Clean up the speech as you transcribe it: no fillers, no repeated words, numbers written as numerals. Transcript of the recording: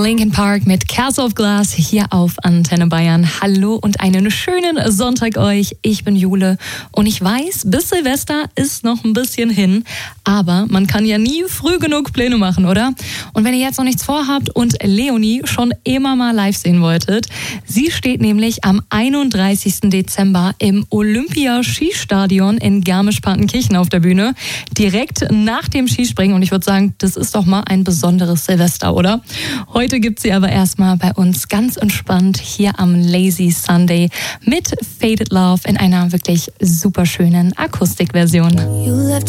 Linkin Park mit Castle of Glass hier auf Antenne Bayern. Hallo und einen schönen Sonntag euch. Ich bin Jule und ich weiß, bis Silvester ist noch ein bisschen hin, aber man kann ja nie früh genug Pläne machen, oder? Und wenn ihr jetzt noch nichts vorhabt und Leonie schon immer mal live sehen wolltet, sie steht nämlich am 31. Dezember im Olympia-Skistadion in Garmisch-Partenkirchen auf der Bühne, direkt nach dem Skispringen. Und ich würde sagen, das ist doch mal ein besonderes Silvester, oder? Heute gibt sie aber erstmal bei uns ganz entspannt hier am Lazy Sunday mit Faded Love in einer wirklich super schönen Akustikversion.